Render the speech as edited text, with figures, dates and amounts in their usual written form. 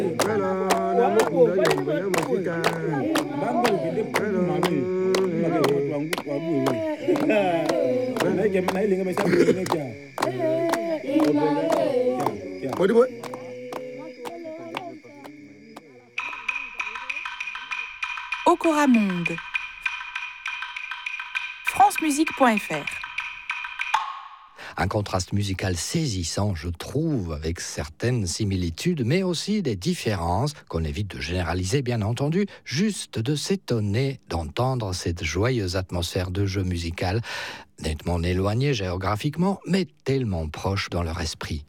Okora Monde. francemusique.fr. Un contraste musical saisissant, je trouve, avec certaines similitudes, mais aussi des différences, qu'on évite de généraliser, bien entendu, juste de s'étonner d'entendre cette joyeuse atmosphère de jeu musical, nettement éloignée géographiquement, mais tellement proche dans leur esprit.